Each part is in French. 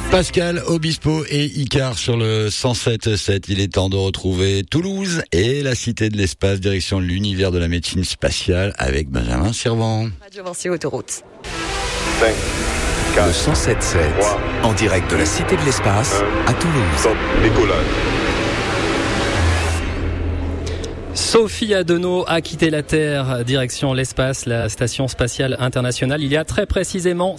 Pascal Obispo et Icar sur le 107.7. Il est temps de retrouver Toulouse et la Cité de l'Espace, direction l'univers de la médecine spatiale avec Benjamin Servan. Radio Vinci Autoroute. 5, 4, Le 107.7, 3, en direct de la Cité de l'Espace, à Toulouse. top, décollage. Sophie Adenau a quitté la Terre, direction l'espace, la station spatiale internationale, il y a très précisément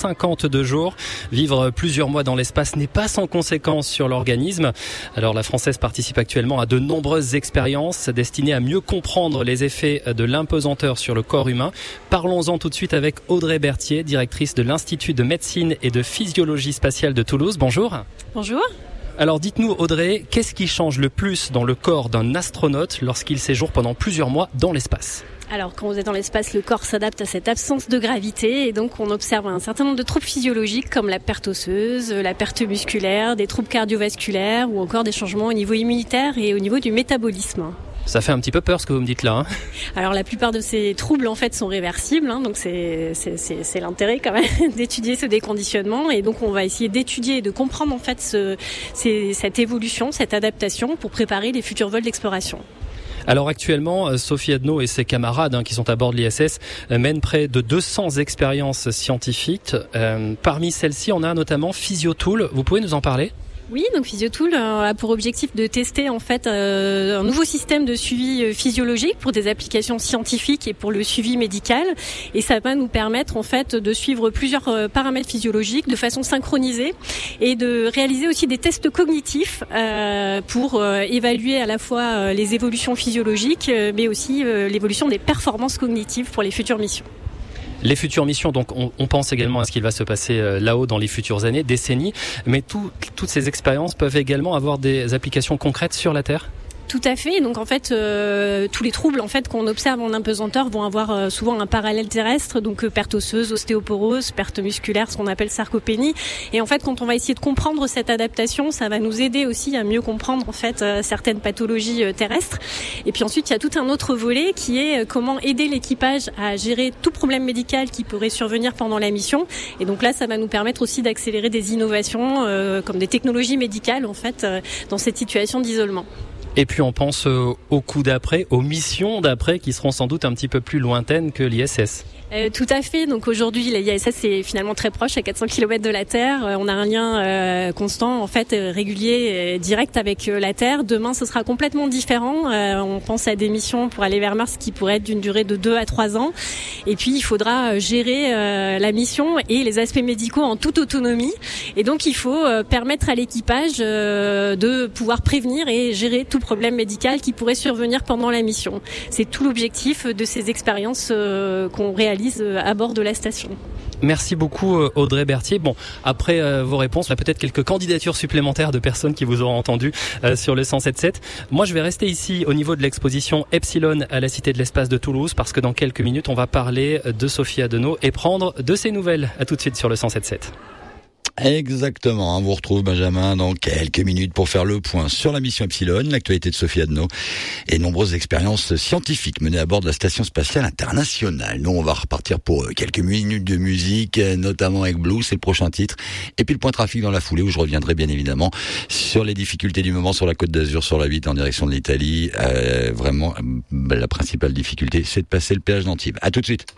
152 jours. Vivre plusieurs mois dans l'espace n'est pas sans conséquences sur l'organisme. Alors la Française participe actuellement à de nombreuses expériences destinées à mieux comprendre les effets de l'impesanteur sur le corps humain. Parlons-en tout de suite avec Audrey Berthier, directrice de l'Institut de médecine et de physiologie spatiale de Toulouse. Bonjour. Bonjour. Alors dites-nous Audrey, qu'est-ce qui change le plus dans le corps d'un astronaute lorsqu'il séjourne pendant plusieurs mois dans l'espace ? Alors quand vous êtes dans l'espace, le corps s'adapte à cette absence de gravité et donc on observe un certain nombre de troubles physiologiques comme la perte osseuse, la perte musculaire, des troubles cardiovasculaires ou encore des changements au niveau immunitaire et au niveau du métabolisme. Ça fait un petit peu peur ce que vous me dites là. Alors la plupart de ces troubles en fait sont réversibles, donc c'est l'intérêt quand même d'étudier ce déconditionnement et donc on va essayer d'étudier et de comprendre en fait cette évolution, cette adaptation pour préparer les futurs vols d'exploration. Alors actuellement, Sophie Adenau et ses camarades qui sont à bord de l'ISS mènent près de 200 expériences scientifiques. Parmi celles-ci, on a notamment PhysioTool. Vous pouvez nous en parler ? Oui, donc PhysioTool a pour objectif de tester en fait un nouveau système de suivi physiologique pour des applications scientifiques et pour le suivi médical. Et ça va nous permettre en fait de suivre plusieurs paramètres physiologiques de façon synchronisée et de réaliser aussi des tests cognitifs pour évaluer à la fois les évolutions physiologiques, mais aussi l'évolution des performances cognitives pour les futures missions. Les futures missions, donc on pense également à ce qu'il va se passer là-haut dans les futures années, décennies, mais toutes ces expériences peuvent également avoir des applications concrètes sur la Terre ? Tout à fait. Donc en fait, tous les troubles en fait qu'on observe en impesanteur vont avoir souvent un parallèle terrestre, donc perte osseuse, ostéoporose, perte musculaire, ce qu'on appelle sarcopénie. Et en fait, quand on va essayer de comprendre cette adaptation, ça va nous aider aussi à mieux comprendre en fait certaines pathologies terrestres. Et puis ensuite, il y a tout un autre volet qui est comment aider l'équipage à gérer tout problème médical qui pourrait survenir pendant la mission. Et donc là, ça va nous permettre aussi d'accélérer des innovations comme des technologies médicales en fait dans cette situation d'isolement. Et puis on pense au coup d'après, aux missions d'après qui seront sans doute un petit peu plus lointaines que l'ISS. Tout à fait. Donc aujourd'hui, l'ISS est finalement très proche, à 400 km de la Terre. On a un lien constant, en fait, régulier, direct avec la Terre. Demain, ce sera complètement différent. On pense à des missions pour aller vers Mars qui pourraient être d'une durée de 2 à 3 ans. Et puis, il faudra gérer la mission et les aspects médicaux en toute autonomie. Et donc, il faut permettre à l'équipage de pouvoir prévenir et gérer tout problème médical qui pourrait survenir pendant la mission. C'est tout l'objectif de ces expériences qu'on réalise à bord de la station. Merci beaucoup Audrey Berthier. Bon, après vos réponses, il y a peut-être quelques candidatures supplémentaires de personnes qui vous auront entendu sur le 107.7. Moi, je vais rester ici au niveau de l'exposition Epsilon à la Cité de l'Espace de Toulouse parce que dans quelques minutes, on va parler de Sophie Adenau et prendre de ses nouvelles. À tout de suite sur le 107.7. Exactement, on vous retrouve Benjamin dans quelques minutes pour faire le point sur la mission Epsilon, l'actualité de Sophie Adenau et nombreuses expériences scientifiques menées à bord de la Station Spatiale Internationale. Nous on va repartir pour quelques minutes de musique, notamment avec Blue, c'est le prochain titre, et puis le point trafic dans la foulée où je reviendrai bien évidemment sur les difficultés du moment sur la Côte d'Azur, sur la 8 en direction de l'Italie. Vraiment, la principale difficulté c'est de passer le péage d'Antibes. À tout de suite.